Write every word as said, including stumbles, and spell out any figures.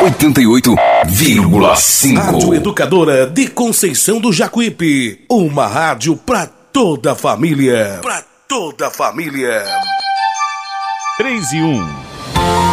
oitenta e oito vírgula cinco. Rádio Educadora de Conceição do Jacuípe. Uma rádio pra toda a família. Pra toda a família. três e um.